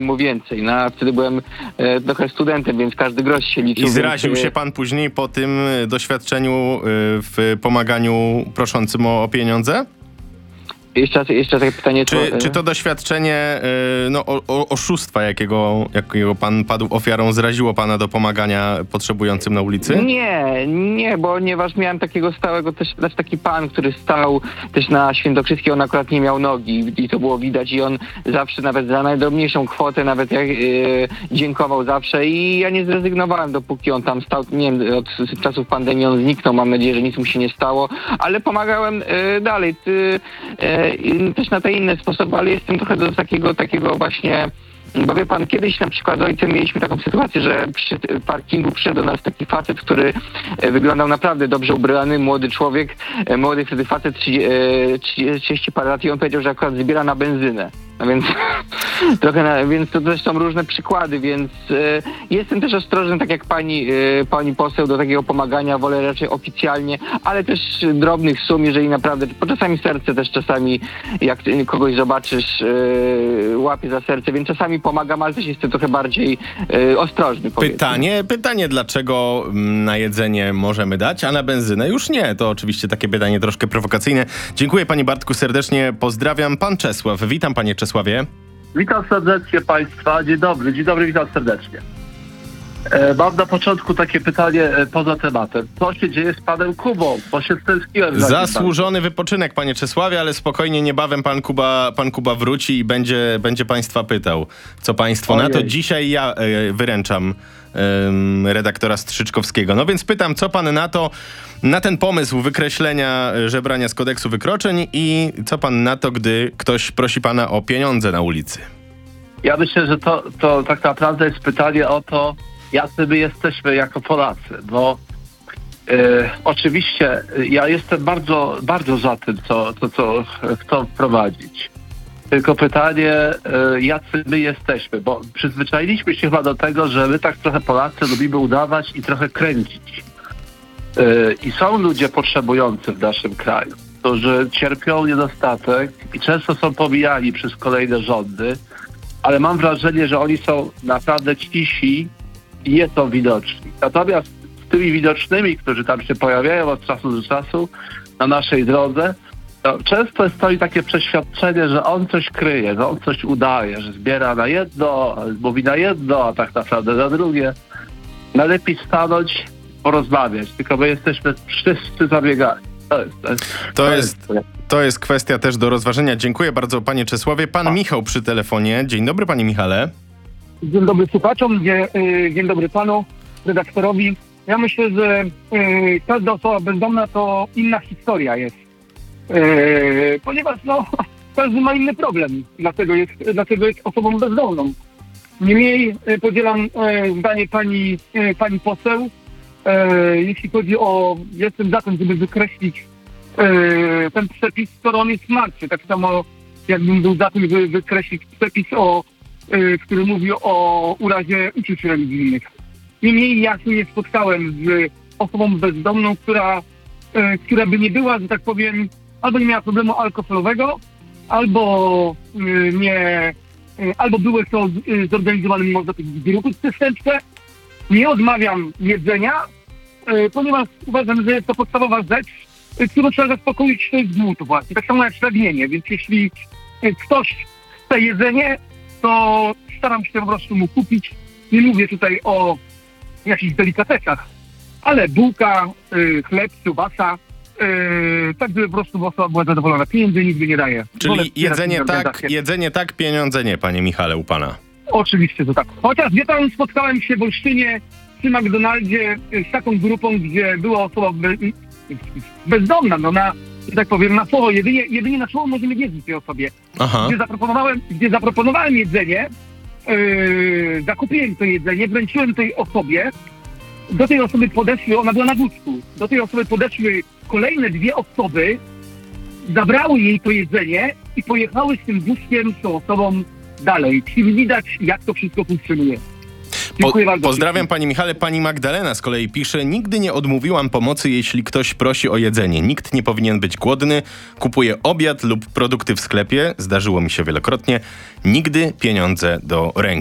mu więcej. No, a wtedy byłem trochę studentem, więc każdy grosz się liczył. I zraził się pan później po tym doświadczeniu w pomaganiu proszącym o pieniądze? Jeszcze takie pytanie. Czy to doświadczenie oszustwa, jakiego pan padł ofiarą, zraziło pana do pomagania potrzebującym na ulicy? Nie, ponieważ miałem takiego stałego też, znaczy taki pan, który stał też na Świętokrzyskiej, on akurat nie miał nogi i to było widać i on zawsze nawet za najdrobniejszą kwotę nawet dziękował zawsze i ja nie zrezygnowałem, dopóki on tam stał, nie wiem, od czasów pandemii on zniknął, mam nadzieję, że nic mu się nie stało, ale pomagałem dalej. Też na te inne sposoby, ale jestem trochę do takiego właśnie, bo wie pan, kiedyś na przykład z ojcem mieliśmy taką sytuację, że przy parkingu przyszedł do nas taki facet, który wyglądał naprawdę dobrze ubrany, młody człowiek, młody wtedy facet, 30 parę lat i on powiedział, że akurat zbiera na benzynę. No więc więc to też są różne przykłady, więc jestem też ostrożny, tak jak pani poseł, do takiego pomagania, wolę raczej oficjalnie, ale też drobnych sum, jeżeli naprawdę, bo czasami serce też jak kogoś zobaczysz, łapie za serce, więc czasami pomagam, ale też jestem trochę bardziej ostrożny. Pytanie, dlaczego na jedzenie możemy dać, a na benzynę już nie? To oczywiście takie pytanie troszkę prowokacyjne. Dziękuję panie Bartku serdecznie, pozdrawiam. Pan Czesław, witam panie Czesławie. Witam serdecznie państwa. Dzień dobry, witam serdecznie. Mam na początku takie pytanie poza tematem. Co się dzieje z panem Kubą? Bo się stęskiłem. Zasłużony wypoczynek, panie Czesławie, ale spokojnie, niebawem pan Kuba wróci i będzie państwa pytał, co państwo na to. Dzisiaj ja wyręczam redaktora Strzyczkowskiego. No więc pytam, co pan na ten pomysł wykreślenia żebrania z kodeksu wykroczeń i co pan na to, gdy ktoś prosi pana o pieniądze na ulicy? Ja myślę, że to tak naprawdę jest pytanie o to, jacy my jesteśmy jako Polacy, bo oczywiście ja jestem bardzo, bardzo za tym, co chcą wprowadzić. Tylko pytanie, jacy my jesteśmy, bo przyzwyczailiśmy się chyba do tego, że my tak trochę Polacy lubimy udawać i trochę kręcić. I są ludzie potrzebujący w naszym kraju, którzy cierpią niedostatek i często są pomijani przez kolejne rządy, ale mam wrażenie, że oni są naprawdę cisi i nie są widoczni. Natomiast z tymi widocznymi, którzy tam się pojawiają od czasu do czasu na naszej drodze, to często stoi takie przeświadczenie, że on coś kryje, że on coś udaje, że zbiera na jedno, mówi na jedno, a tak naprawdę na drugie. Najlepiej stanąć, porozmawiać, tylko my jesteśmy wszyscy zabiegani. To jest kwestia też do rozważenia. Dziękuję bardzo panie Czesławie. Pan Michał przy telefonie. Dzień dobry panie Michale. Dzień dobry słuchaczom, dzień dobry panu redaktorowi. Ja myślę, że każda osoba bezdomna to inna historia jest. Ponieważ każdy ma inny problem, dlatego jest osobą bezdomną. Niemniej podzielam zdanie pani poseł, jeśli chodzi o, jestem za tym, żeby wykreślić ten przepis, skoro on jest martwy. Tak samo jakbym był za tym, żeby wykreślić przepis, który mówi o urazie uczuć religijnych. Niemniej ja się nie spotkałem z osobą bezdomną, która by nie była, że tak powiem, albo nie miała problemu alkoholowego, albo były to zorganizowane, można powiedzieć, grupy przestępcze. Nie odmawiam jedzenia, ponieważ uważam, że jest to podstawowa rzecz, którą trzeba zaspokoić, to jest głód właśnie, tak samo jak pragnienie. Więc jeśli ktoś chce jedzenie, to staram się po prostu mu kupić. Nie mówię tutaj o jakichś delikatesach, ale bułka, chleb, kiełbasa, tak żeby po prostu osoba była zadowolona. Pieniędzy nigdy nie daje. Czyli jedzenie tak, pieniądze nie, panie Michale, u pana. Oczywiście, to tak. Chociaż wie pan, spotkałem się w Olsztynie przy McDonaldzie z taką grupą, gdzie była osoba bezdomna, że tak powiem, na słowo. Jedynie na słowo możemy wierzyć tej osobie. Aha. Gdzie zaproponowałem jedzenie, zakupiłem to jedzenie, wręczyłem tej osobie. Do tej osoby podeszły, ona była na wózku, do tej osoby podeszły kolejne dwie osoby, zabrały jej to jedzenie i pojechały z tym wózkiem, z tą osobą dalej. Czyli widać, jak to wszystko funkcjonuje. Dziękuję bardzo. Pozdrawiam Panie Michale. Pani Magdalena z kolei pisze: nigdy nie odmówiłam pomocy, jeśli ktoś prosi o jedzenie. Nikt nie powinien być głodny. Kupuję obiad lub produkty w sklepie. Zdarzyło mi się wielokrotnie. Nigdy pieniądze do ręki.